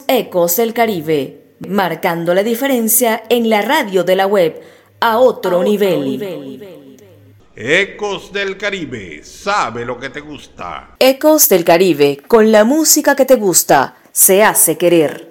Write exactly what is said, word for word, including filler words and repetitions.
Ecos del Caribe, marcando la diferencia en la radio de la web a otro, a otro nivel. nivel. Ecos del Caribe, sabe lo que te gusta. Ecos del Caribe, con la música que te gusta, se hace querer.